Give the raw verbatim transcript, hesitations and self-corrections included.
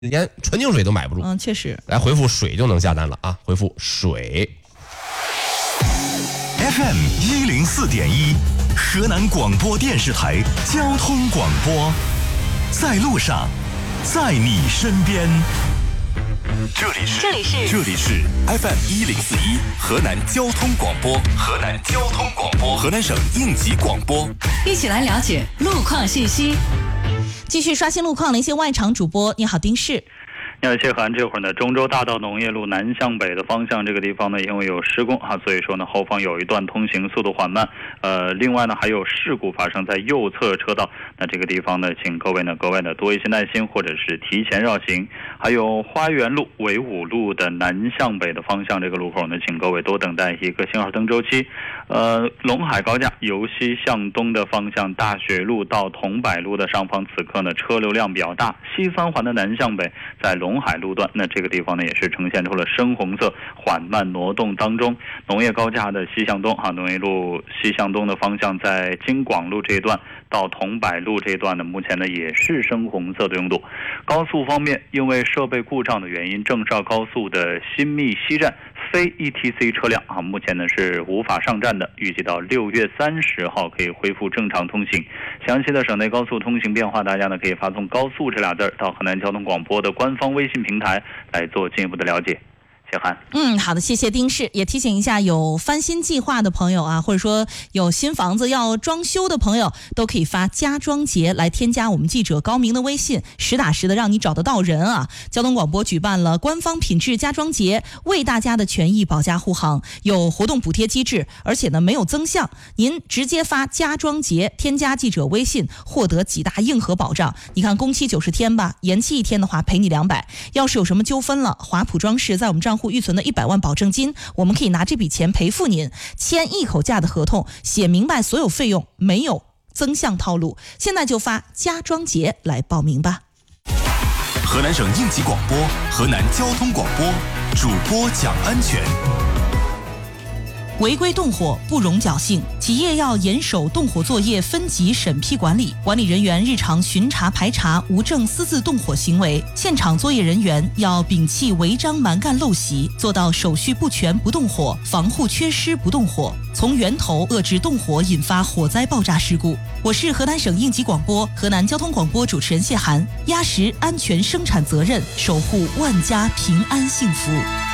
连纯净水都买不住。 嗯，确实。 来回复水就能下单了啊，回复水。 F M 一零四点一，河南广播电视台交通广播，在路上，在你身边。这里是这里是这里是 F M 一零四一河南交通广播，河南交通广播，河南省应急广播。 一起来了解路况信息。 继续刷新路况，连线外场主播，你好，丁氏。 你好，谢涵。这会儿呢，中州大道农业路南向北的方向，这个地方呢，因为有施工啊，所以说呢，后方有一段通行速度缓慢。呃，另外呢，还有事故发生在右侧车道，那这个地方呢，请各位呢格外的多一些耐心，或者是提前绕行。还有花园路、纬五路的南向北的方向，这个路口呢，请各位多等待一个信号灯周期。呃，陇海高架由西向东的方向，大学路到桐柏路的上方，此刻呢车流量比较大。西三环的南向北，在陇海路段，那这个地方呢也是呈现出了深红色，缓慢挪动当中。农业高架的西向东啊，农业路西向东的方向，在京广路这一段到桐柏路这一段呢，目前呢也是深红色的拥堵。高速方面，因为设备故障的原因，郑绍高速的新密西站非 E T C 车辆啊，目前呢是无法上站的，预计到六月三十号可以恢复正常通行。详细的省内高速通行变化，大家呢可以发送高速这俩字到河南交通广播的官方微信平台来做进一步的了解。谢涵。 嗯，好的，谢谢丁氏。也提醒一下有翻新计划的朋友啊，或者说有新房子要装修的朋友，都可以发家装节来添加我们记者高明的微信，实打实的让你找得到人啊。交通广播举办了官方品质家装节，为大家的权益保驾护航，有活动补贴机制，而且呢没有增项，您直接发家装节，添加记者微信，获得几大硬核保障。你看工期九十天吧，延期一天的话赔你两百。要是有什么纠纷了，华普装饰在我们账户预存的一百万保证金，我们可以拿这笔钱赔付您。签一口价的合同，写明白所有费用，没有增项套路。现在就发家装节来报名吧。 河南省应急广播，河南交通广播，主播讲安全。 违规动火不容侥幸，企业要严守动火作业分级审批管理，管理人员日常巡查排查无证私自动火行为，现场作业人员要摒弃违章蛮干陋习，做到手续不全不动火，防护缺失不动火，从源头遏制动火引发火灾爆炸事故。我是河南省应急广播、河南交通广播主持人谢涵，压实安全生产责任，守护万家平安幸福。